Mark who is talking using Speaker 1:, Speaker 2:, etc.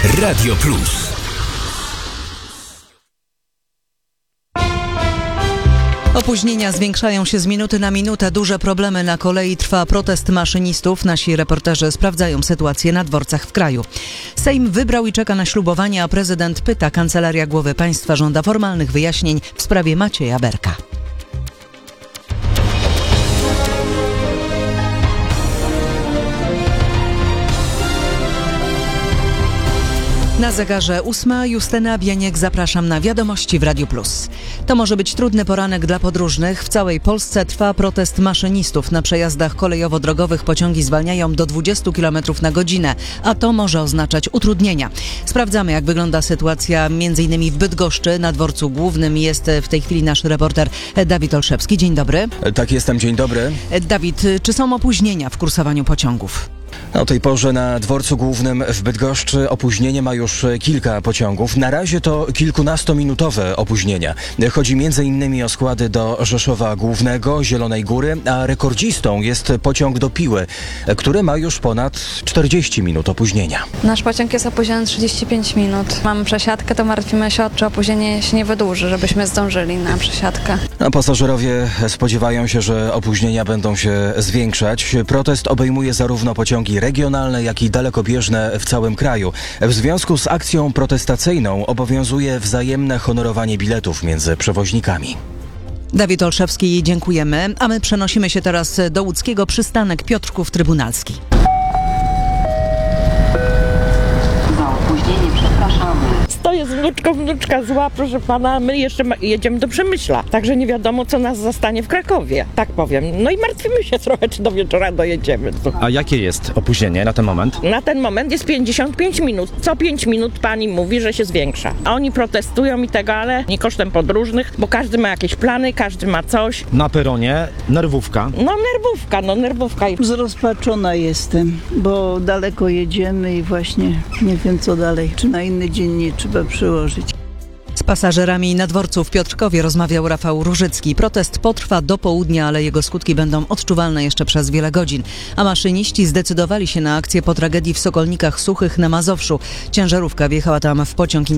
Speaker 1: Radio Plus.
Speaker 2: Opóźnienia zwiększają się z minuty na minutę. Duże problemy na kolei. Trwa protest maszynistów. Nasi reporterzy sprawdzają sytuację na dworcach w kraju. Sejm wybrał i czeka na ślubowanie, a prezydent pyta. Kancelaria Głowy Państwa żąda formalnych wyjaśnień w sprawie Macieja Berka. Na zegarze 8. Justyna Bieniek, zapraszam na wiadomości w Radiu Plus. To może być trudny poranek dla podróżnych. W całej Polsce trwa protest maszynistów. Na przejazdach kolejowo-drogowych pociągi zwalniają do 20 km na godzinę, a to może oznaczać utrudnienia. Sprawdzamy, jak wygląda sytuacja m.in. w Bydgoszczy. Na dworcu głównym jest w tej chwili nasz reporter Dawid Olszewski. Dzień dobry.
Speaker 3: Tak, jestem. Dzień dobry.
Speaker 2: Dawid, czy są opóźnienia w kursowaniu pociągów?
Speaker 3: O tej porze na dworcu głównym w Bydgoszczy opóźnienie ma już kilka pociągów. Na razie to kilkunastominutowe opóźnienia. Chodzi m.in. o składy do Rzeszowa Głównego, Zielonej Góry, a rekordzistą jest pociąg do Piły, który ma już ponad 40 minut opóźnienia.
Speaker 4: Nasz pociąg jest opóźniony 35 minut. Mamy przesiadkę, to martwimy się, czy opóźnienie się nie wydłuży, żebyśmy zdążyli na przesiadkę.
Speaker 3: A pasażerowie spodziewają się, że opóźnienia będą się zwiększać. Protest obejmuje zarówno pociągi regionalne, jak i dalekobieżne w całym kraju. W związku z akcją protestacyjną obowiązuje wzajemne honorowanie biletów między przewoźnikami.
Speaker 2: Dawid Olszewski, dziękujemy. A my przenosimy się teraz do łódzkiego. Przystanek Piotrków Trybunalski.
Speaker 5: Za opóźnienie przepraszamy.
Speaker 6: To jest wnuczka zła, proszę pana, my jeszcze jedziemy do Przemyśla, także nie wiadomo, co nas zastanie w Krakowie, tak powiem. No i martwimy się trochę, czy do wieczora dojedziemy.
Speaker 7: A jakie jest opóźnienie na ten moment?
Speaker 6: Na ten moment jest 55 minut. Co 5 minut pani mówi, że się zwiększa. A oni protestują i tego, ale nie kosztem podróżnych, bo każdy ma jakieś plany, każdy ma coś.
Speaker 7: Na peronie nerwówka.
Speaker 6: No nerwówka.
Speaker 8: Zrozpaczona jestem, bo daleko jedziemy i właśnie nie wiem, co dalej. Czy na inny dzień nie trzeba przełożyć.
Speaker 2: Z pasażerami na dworcu w Piotrkowie rozmawiał Rafał Różycki. Protest potrwa do południa, ale jego skutki będą odczuwalne jeszcze przez wiele godzin. A maszyniści zdecydowali się na akcję po tragedii w Sokolnikach Suchych na Mazowszu. Ciężarówka wjechała tam w pociąg